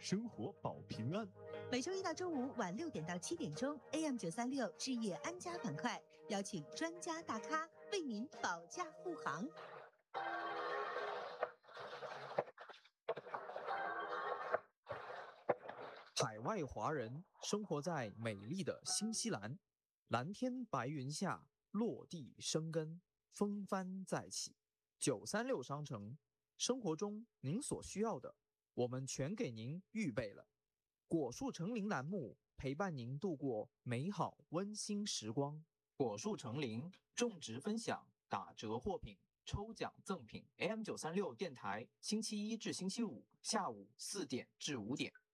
生活保平安。 每周一到周五晚6点到7点钟 ，AM936置业安家板块，邀请专家大咖为您保驾护航。 海外华人生活在美丽的新西兰，蓝天白云下落地生根，风帆再起。936商城，生活中您所需要的，我们全给您预备了。果树成林栏目陪伴您度过美好温馨时光。果树成林种植分享打折货品抽奖赠品 ，AM936电台星期一至星期五下午4点至5点。